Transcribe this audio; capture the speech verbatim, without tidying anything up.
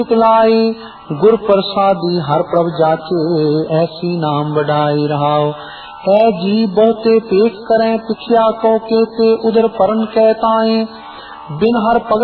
लाई गुर प्रसादी हर प्रभ जाचे, ऐसी नाम बढ़ाई रहाओ। है जी बहुते पेश करें पिछिया को केते, उधर परन कहताएं बिन हर भगत